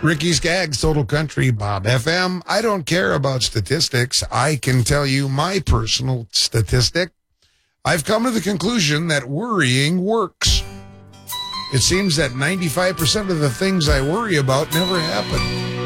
Ricky Skaggs, Total Country, Bob FM. I don't care about statistics. I can tell you my personal statistic. I've come to the conclusion that worrying works. It seems that 95% of the things I worry about never happen.